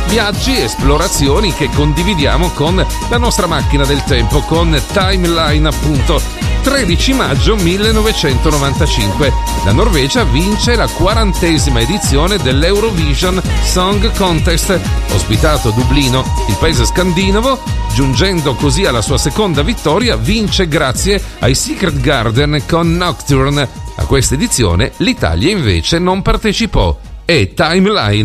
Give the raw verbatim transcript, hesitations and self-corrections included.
viaggi, esplorazioni che condividiamo con la nostra macchina del tempo, con Timeline appunto. tredici maggio millenovecentonovantacinque la Norvegia vince la quarantesima edizione dell'Eurovision Song Contest. Ospitato a Dublino, il paese scandinavo, giungendo così alla sua seconda vittoria, vince grazie ai Secret Garden con Nocturne. A questa edizione l'Italia invece non partecipò. E Timeline